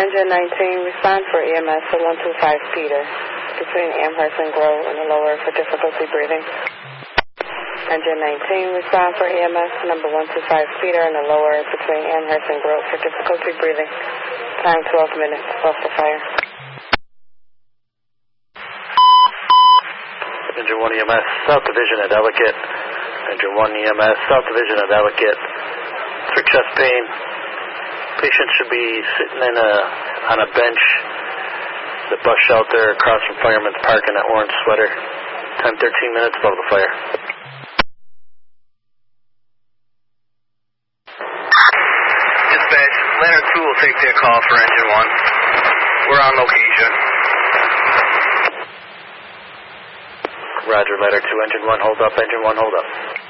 Engine 19, respond for EMS to 125 Peter, between Amherst and Grove in the lower for difficulty breathing. Engine 19, respond for EMS number 125 Peter in the lower between Amherst and Grove for difficulty breathing. Time 12 minutes, off the fire. Engine 1 EMS, South Division at Ellicott. Engine 1 EMS, South Division at Ellicott. For chest pain, patient should be sitting on a bench, the bus shelter across from Fireman's Park in that orange sweater. Time 13 minutes above the fire. Dispatch, Leonard 2 will take their call for Engine 1. We're on location. Roger, Letter 2, Engine 1, hold up, Engine 1, hold up.